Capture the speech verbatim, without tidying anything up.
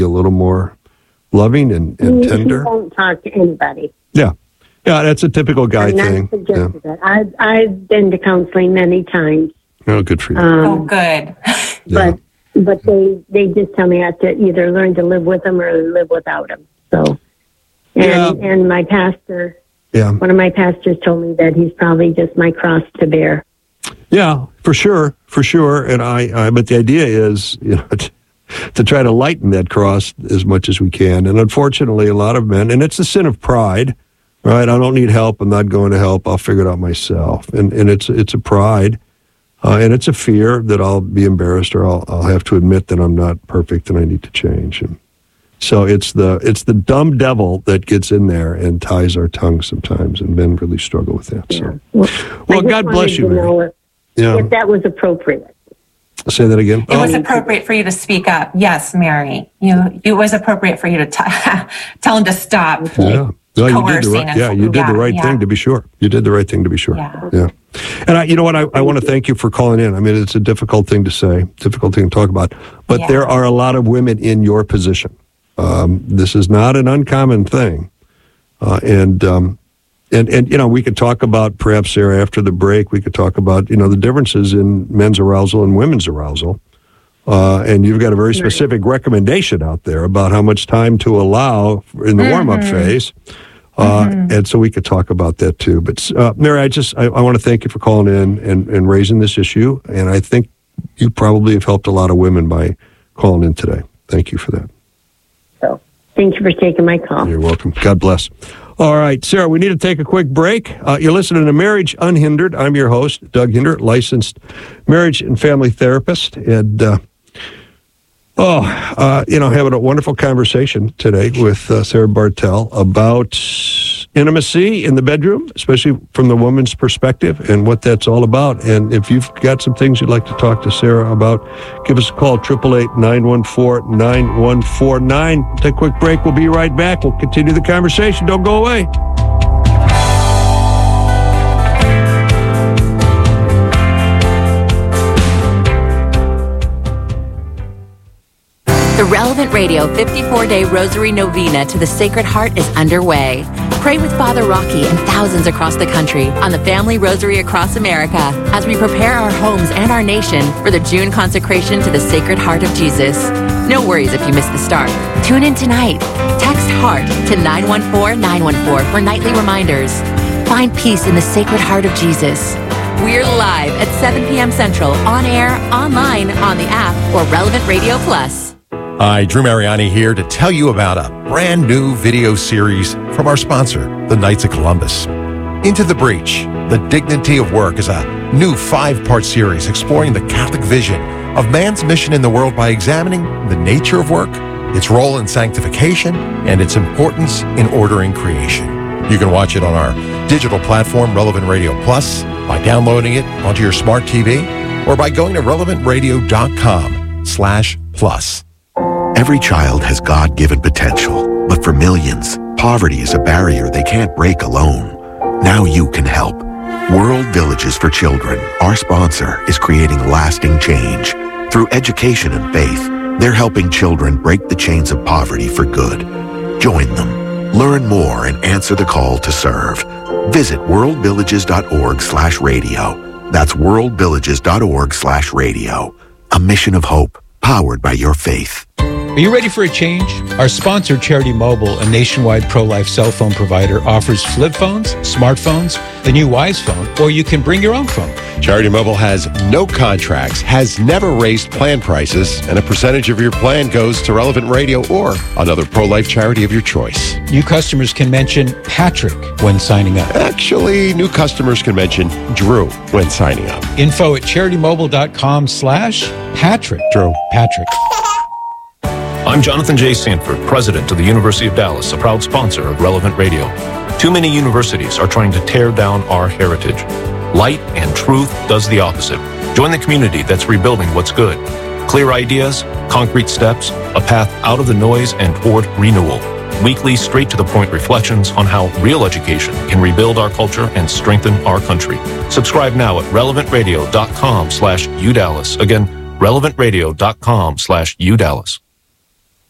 a little more loving and, and he, tender. He won't talk to anybody. Yeah. Yeah, that's a typical guy I'm not thing. suggesting Yeah. that. I've, I've been to counseling many times. Oh, good for you. Um, Oh, good. But but they, they just tell me I have to either learn to live with them or live without them. So, and, Yeah. and my pastor, Yeah. one of my pastors told me that he's probably just my cross to bear. Yeah, for sure, for sure. And I, I but the idea is, you know, to, to try to lighten that cross as much as we can. And unfortunately, a lot of men, and it's the sin of pride, right? I don't need help. I'm not going to help. I'll figure it out myself. And and it's it's a pride, uh, and it's a fear that I'll be embarrassed or I'll I'll have to admit that I'm not perfect and I need to change. And so it's the it's the dumb devil that gets in there and ties our tongue sometimes, and men really struggle with that. So, Well, well God bless you, Mary. If, Yeah. if that was appropriate. Say that again. It was appropriate for you to speak up. Yes, Mary. You, it was appropriate for you to t- tell him to stop. Yeah. No, you did the right, coercing yeah, us. you did the Yeah, right yeah. thing, to be sure. You did the right thing, to be sure. Yeah. Yeah. And I, you know what? I, I want to thank you for calling in. I mean, it's a difficult thing to say, difficult thing to talk about. But Yeah. there are a lot of women in your position. Um, this is not an uncommon thing. Uh, and, um, and, and, you know, we could talk about, perhaps, Sarah, after the break, we could talk about, you know, the differences in men's arousal and women's arousal. Uh, and you've got a very specific recommendation out there about how much time to allow in the mm-hmm. warm-up phase. Uh, mm-hmm. And so we could talk about that too. But uh, Mary, I just I, I want to thank you for calling in and, and raising this issue. And I think you probably have helped a lot of women by calling in today. Thank you for that. So thank you for taking my call. You're welcome. God bless. All right, Sarah, we need to take a quick break. Uh, you're listening to Marriage Unhindered. I'm your host, Doug Hinder, licensed marriage and family therapist. And, uh, oh, uh, you know, having a wonderful conversation today with uh, Sarah Bartel about intimacy in the bedroom, especially from the woman's perspective and what that's all about. And if you've got some things you'd like to talk to Sarah about, give us a call, eight eight eight, nine one four, nine one four nine. Take a quick break. We'll be right back. We'll continue the conversation. Don't go away. The Relevant Radio fifty-four day Rosary Novena to the Sacred Heart is underway. Pray with Father Rocky and thousands across the country on the Family Rosary across America as we prepare our homes and our nation for the June consecration to the Sacred Heart of Jesus. No worries if you miss the start. Tune in tonight. Text HEART to nine one four nine one four for nightly reminders. Find peace in the Sacred Heart of Jesus. We're live at seven p.m. Central, on air, online, on the app, or Relevant Radio Plus. Hi, Drew Mariani here to tell you about a brand new video series from our sponsor, the Knights of Columbus. Into the Breach, The Dignity of Work is a new five-part series exploring the Catholic vision of man's mission in the world by examining the nature of work, its role in sanctification, and its importance in ordering creation. You can watch it on our digital platform, Relevant Radio Plus, by downloading it onto your smart T V, or by going to relevant radio dot com slash plus. Every child has God-given potential, but for millions, poverty is a barrier they can't break alone. Now you can help. World Villages for Children, our sponsor, is creating lasting change. Through education and faith, they're helping children break the chains of poverty for good. Join them. Learn more and answer the call to serve. Visit worldvillages.org slash radio. That's worldvillages.org slash radio. A mission of hope, powered by your faith. Are you ready for a change? Our sponsor, Charity Mobile, a nationwide pro-life cell phone provider, offers flip phones, smartphones, the new Wise phone, or you can bring your own phone. Charity Mobile has no contracts, has never raised plan prices, and a percentage of your plan goes to Relevant Radio or another pro-life charity of your choice. New customers can mention Patrick when signing up. Actually, new customers can mention Drew when signing up. Info at CharityMobile.com slash Patrick. Drew. Patrick. I'm Jonathan J. Sanford, president of the University of Dallas, a proud sponsor of Relevant Radio. Too many universities are trying to tear down our heritage. Light and truth does the opposite. Join the community that's rebuilding what's good. Clear ideas, concrete steps, a path out of the noise and toward renewal. Weekly, straight-to-the-point reflections on how real education can rebuild our culture and strengthen our country. Subscribe now at relevantradio.com slash UDallas. Again, relevantradio.com slash UDallas.